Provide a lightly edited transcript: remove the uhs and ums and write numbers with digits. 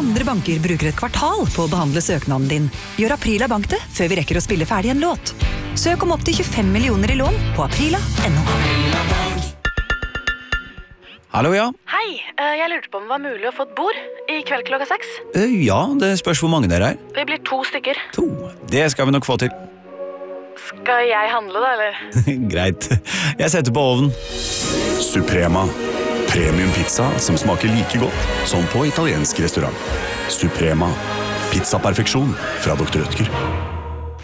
100 banker bruker et kvartal på å behandle søknaden din. Gjør Aprila Bank det, før vi rekker å spille ferdig en låt. Søk om opp til 25 millioner i lån på aprila.no. Hallo, ja. Hei, jeg lurte på om det var mulig å få et bord i kveld klokka 6. Ja, det spørs hvor mange dere er. Vi blir 2 stykker. 2. Det skal vi nok få til. Skal jeg handle da, eller? Greit. Jeg setter på ovnen. Suprema. Premium pizza som smaker like godt som på italiensk restaurant. Suprema. Pizzaperfeksjon fra Dr. Rødtger.